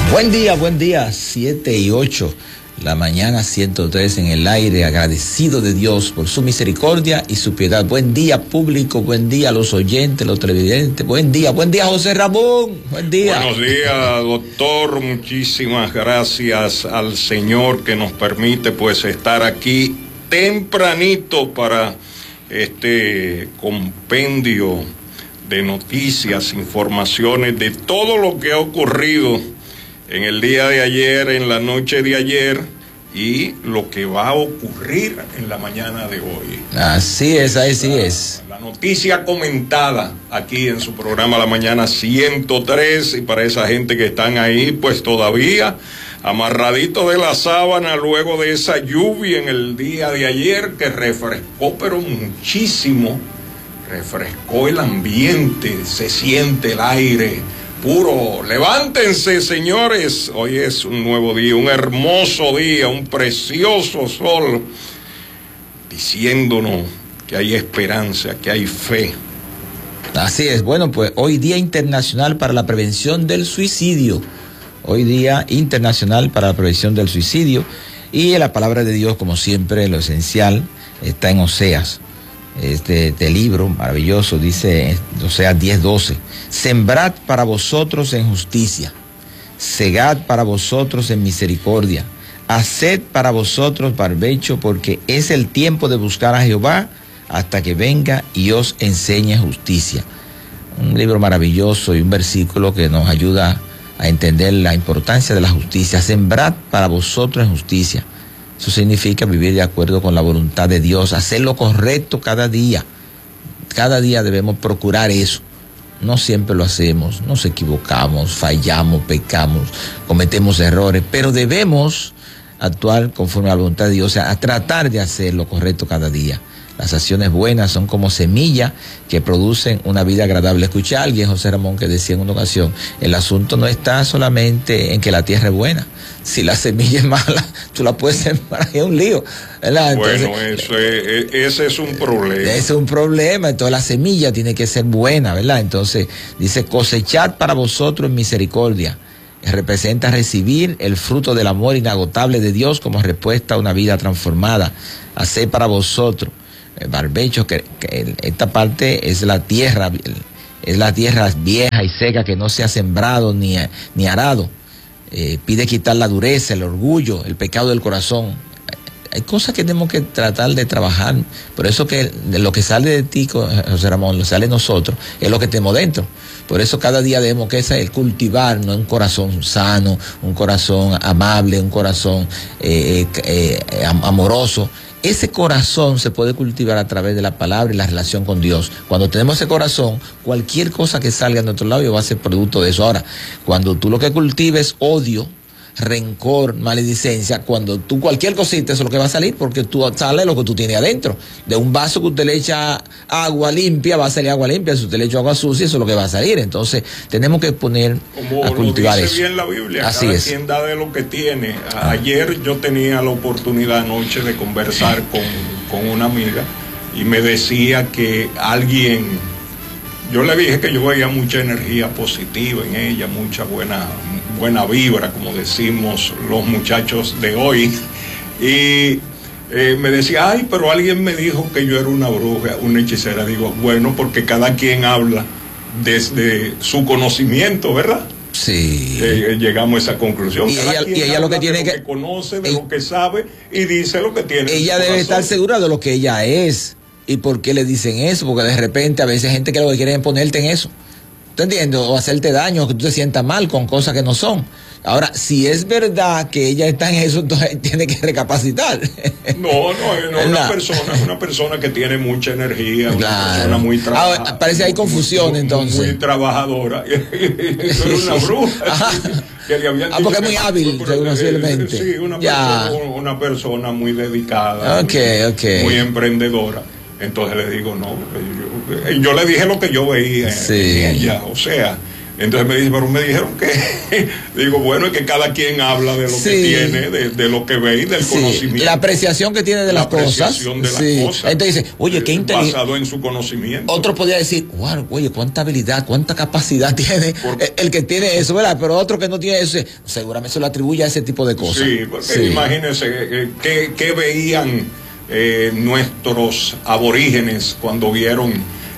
Buen día, 7:08, la mañana 103 en el aire, agradecido de Dios por su misericordia y su piedad. Buen día, público, buen día a los oyentes, los televidentes, buen día, José Ramón, buen día. Buenos días, doctor, muchísimas gracias al Señor que nos permite pues estar aquí tempranito para este compendio de noticias, informaciones de todo lo que ha ocurrido en el día de ayer, en la noche de ayer y lo que va a ocurrir en la mañana de hoy. Así es, así es. La noticia comentada aquí en su programa La Mañana 103, y para esa gente que están ahí, pues todavía amarradito de la sábana luego de esa lluvia en el día de ayer que refrescó, pero muchísimo, refrescó el ambiente, se siente el aire puro. Levántense, señores, hoy es un nuevo día, un hermoso día, un precioso sol, diciéndonos que hay esperanza, que hay fe. Así es. Bueno, pues hoy Día Internacional para la Prevención del Suicidio. Hoy Día Internacional para la Prevención del Suicidio. Y la palabra de Dios, como siempre, lo esencial está en Oseas. Este libro maravilloso dice, Oseas 10:12: sembrad para vosotros en justicia, segad para vosotros en misericordia, haced para vosotros barbecho, porque es el tiempo de buscar a Jehová hasta que venga y os enseñe justicia. Un libro maravilloso y un versículo que nos ayuda a entender la importancia de la justicia. Sembrad para vosotros en justicia. Eso significa vivir de acuerdo con la voluntad de Dios, hacer lo correcto cada día. Cada día debemos procurar eso. No siempre lo hacemos, nos equivocamos, fallamos, pecamos, cometemos errores, pero debemos actuar conforme a la voluntad de Dios, o sea, a tratar de hacer lo correcto cada día. Las acciones buenas son como semillas que producen una vida agradable. Escuché a alguien, José Ramón, que decía en una ocasión, el asunto no está solamente en que la tierra es buena. Si la semilla es mala, tú la puedes sembrar, es un lío, ¿verdad? Entonces, bueno, ese es un problema. Es un problema, entonces la semilla tiene que ser buena, ¿verdad? Entonces dice, cosechad para vosotros en misericordia. Representa recibir el fruto del amor inagotable de Dios como respuesta a una vida transformada. Haced para vosotros barbecho, que esta parte es la tierra vieja y seca que no se ha sembrado ni arado. Pide quitar la dureza, el orgullo, el pecado del corazón. Hay cosas que tenemos que tratar de trabajar. Por eso que de lo que sale de ti, José Ramón, lo sale de nosotros, es lo que tenemos dentro. Por eso cada día debemos cultivar, ¿no?, un corazón sano, un corazón amable, un corazón amoroso. Ese corazón se puede cultivar a través de la palabra y la relación con Dios. Cuando tenemos ese corazón, cualquier cosa que salga de nuestro labio va a ser producto de eso. Ahora, cuando tú lo que cultives odio, rencor, maledicencia, cuando tú cualquier cosita, eso es lo que va a salir, porque tú sale lo que tú tienes adentro. De un vaso que usted le echa agua limpia, va a salir agua limpia. Si usted le echa agua sucia, eso es lo que va a salir. Entonces, tenemos que poner a cultivar eso. Como dice bien la Biblia, así cada es. quien da de lo que tiene. Ayer yo tenía la oportunidad anoche de conversar con una amiga y me decía que alguien, yo le dije que yo veía mucha energía positiva en ella, mucha buena vibra, como decimos los muchachos de hoy, y me decía, ay, pero alguien me dijo que yo era una bruja, una hechicera. Digo, bueno, porque cada quien habla desde su conocimiento, ¿verdad? Sí. Llegamos a esa conclusión. Y ella lo que tiene que conoce, de lo que sabe, y dice lo que tiene. Ella debe estar segura de lo que ella es. ¿Y por qué le dicen eso? Porque de repente a veces hay gente que lo que quiere es ponerte en eso. ¿Tú entiendes? O hacerte daño, que tú te sientas mal con cosas que no son. Ahora, si es verdad que ella está en eso, entonces tiene que recapacitar. No, es una persona que tiene mucha energía, claro. Una persona muy trabajadora. Parece que hay confusión entonces. Muy trabajadora. Eso era una bruja. Que le habían dicho, porque es muy hábil, posiblemente. Sí, una persona muy dedicada, okay. Muy emprendedora. Entonces le digo, no, yo le dije lo que yo veía en ella, o sea, Entonces me dice, pero me dijeron que, digo, bueno, es que cada quien habla de lo que tiene, de lo que ve y del conocimiento. La apreciación que tiene de las cosas. Entonces dice, oye, qué inteligente. Basado en su conocimiento. Otro podría decir, wow, oye, cuánta habilidad, cuánta capacidad tiene el que tiene eso, ¿verdad? Pero otro que no tiene eso, seguramente se lo atribuye a ese tipo de cosas. Sí, porque imagínense, ¿qué veían nuestros aborígenes cuando vieron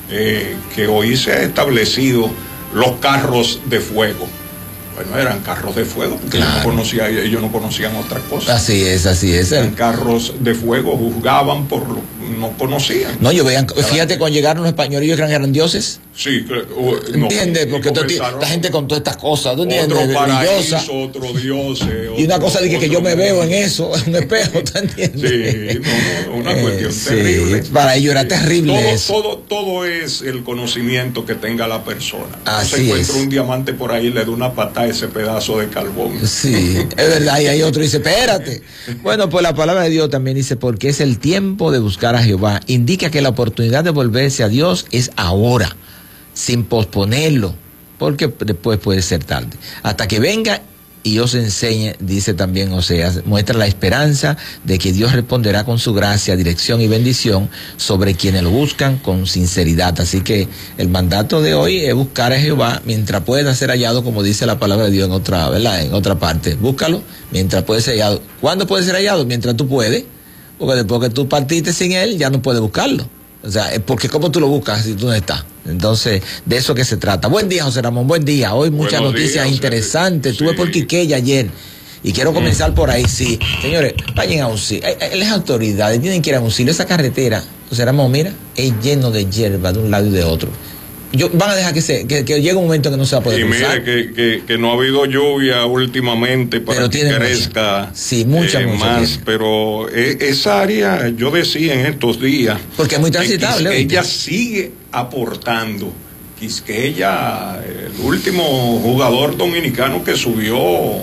que hoy se ha establecido los carros de fuego? Bueno, eran carros de fuego, porque ellos no conocían otras cosas. Así es. Eran carros de fuego, juzgaban por lo no conocían. No, fíjate, cuando llegaron los españoles, ellos eran dioses. Sí, ¿entiendes? Porque esta gente con todas estas cosas, ¿tú entiendes? Otro paraíso, otro dios. Y una cosa dije que yo me veo en eso, en un espejo, ¿tú entiendes? Sí, una cuestión terrible. Para ellos era terrible todo es el conocimiento que tenga la persona. Así se encuentra un diamante por ahí, le da una patada a ese pedazo de carbón. Sí, es verdad, y hay otro dice, espérate. Bueno, pues la palabra de Dios también dice, porque es el tiempo de buscar a Jehová. Indica que la oportunidad de volverse a Dios es ahora, sin posponerlo, porque después puede ser tarde. Hasta que venga y os enseñe, dice también Oseas, muestra la esperanza de que Dios responderá con su gracia, dirección y bendición sobre quienes lo buscan con sinceridad. Así que el mandato de hoy es buscar a Jehová mientras pueda ser hallado, como dice la palabra de Dios en otra, ¿verdad? En otra parte. Búscalo mientras puede ser hallado. ¿Cuándo puede ser hallado? Mientras tú puedes, porque después que tú partiste sin él, ya no puedes buscarlo. O sea, porque ¿cómo tú lo buscas si tú no estás? Entonces, de eso que se trata. Buen día, José Ramón, buen día. Hoy muchas noticias interesantes. Estuve por Quiqueya ayer y quiero comenzar por ahí. Sí, señores, vayan a auxilio. Las autoridades tienen que ir a auxilio. Esa carretera, José Ramón, mira, es lleno de hierba de un lado y de otro. Van a dejar que llegue un momento que no se va a poder cruzar. Y mire que no ha habido lluvia últimamente para que crezca mucha más, pero esa área, yo decía en estos días, porque es muy transitable. Ella sigue aportando. Quisqueya, el último jugador dominicano que subió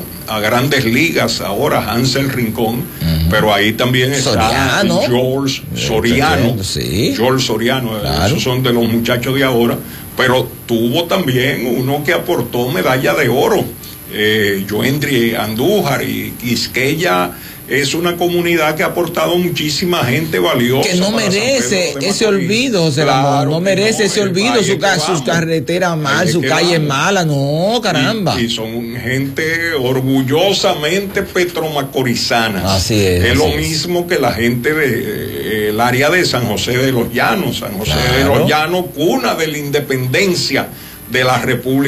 a Grandes Ligas ahora, Hansel Rincón, pero ahí también está George Soriano. George Soriano, esos son de los muchachos de ahora, pero tuvo también uno que aportó medalla de oro, Joendry Andújar, y Quisqueya es una comunidad que ha aportado muchísima gente valiosa. Que no merece ese olvido, José Ramón. No merece ese olvido, sus carreteras mal, su calle mala, no, caramba. Y son gente orgullosamente petromacorizana. Así es. Es lo mismo que la gente del área de San José de los Llanos. San José de los Llanos, cuna de la independencia de la República